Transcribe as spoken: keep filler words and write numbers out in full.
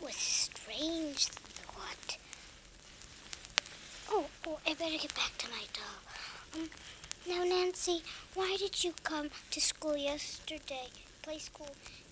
a strange thought. Oh, oh, I better get back to my doll. Um, now, Nancy, why did you come to school yesterday? Play school